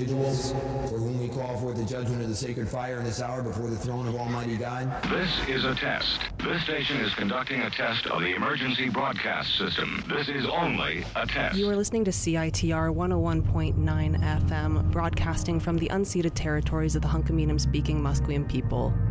individuals for whom we call forth the judgment of the sacred fire in this hour before the throne of Almighty God. This is a test. This station is conducting a test of the emergency broadcast system. This is only a test. You are listening to CITR 101.9 FM, broadcasting from the unceded territories of the Hunkaminam-speaking Musqueam people.